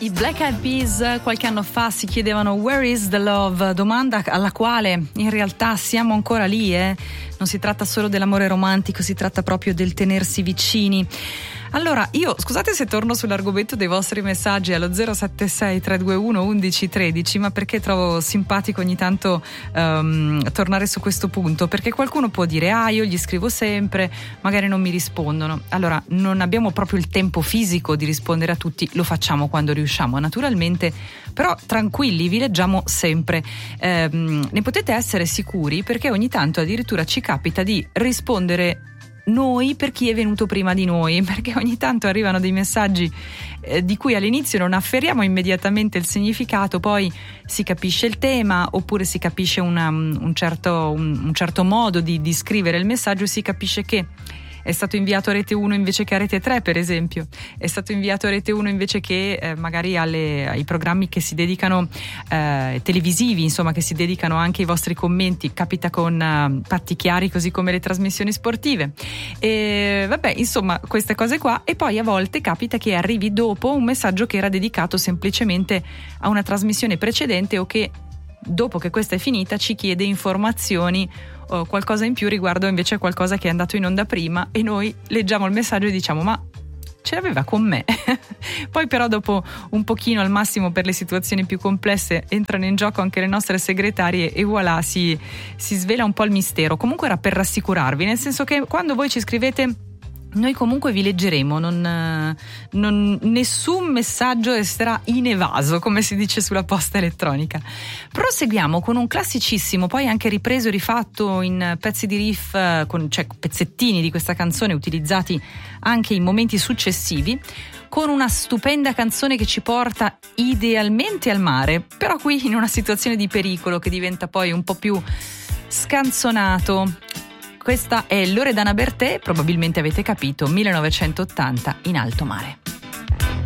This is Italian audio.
I Black Eyed Peas qualche anno fa si chiedevano Where is the love? Domanda alla quale in realtà siamo ancora lì, Non si tratta solo dell'amore romantico, si tratta proprio del tenersi vicini. Allora, io, scusate se torno sull'argomento dei vostri messaggi allo 076 321 1113, ma perché trovo simpatico ogni tanto tornare su questo punto, perché qualcuno può dire io gli scrivo sempre, magari non mi rispondono. Allora, non abbiamo proprio il tempo fisico di rispondere a tutti, lo facciamo quando riusciamo naturalmente, però tranquilli, vi leggiamo sempre. Ne potete essere sicuri, perché ogni tanto addirittura ci capita di rispondere noi per chi è venuto prima di noi, perché ogni tanto arrivano dei messaggi di cui all'inizio non afferriamo immediatamente il significato, poi si capisce il tema oppure si capisce un certo modo di scrivere il messaggio e si capisce che è stato inviato a Rete 1 invece che a Rete 3, per esempio, è stato inviato a Rete 1 invece che magari ai programmi che si dedicano televisivi, insomma, che si dedicano anche ai vostri commenti. Capita con Patti Chiari, così come le trasmissioni sportive, e vabbè, insomma, queste cose qua. E poi a volte capita che arrivi dopo un messaggio che era dedicato semplicemente a una trasmissione precedente, o che dopo che questa è finita ci chiede informazioni o qualcosa in più riguardo invece a qualcosa che è andato in onda prima, e noi leggiamo il messaggio e diciamo ma ce l'aveva con me. Poi però dopo un pochino, al massimo per le situazioni più complesse, entrano in gioco anche le nostre segretarie e voilà, si svela un po' il mistero. Comunque era per rassicurarvi, nel senso che quando voi ci scrivete noi comunque vi leggeremo, nessun messaggio resterà inevaso, come si dice sulla posta elettronica. Proseguiamo con un classicissimo, poi anche ripreso e rifatto in pezzi di riff, cioè pezzettini di questa canzone utilizzati anche in momenti successivi, con una stupenda canzone che ci porta idealmente al mare, però qui in una situazione di pericolo che diventa poi un po' più scanzonato. Questa è Loredana Bertè, probabilmente avete capito, 1980, In alto mare.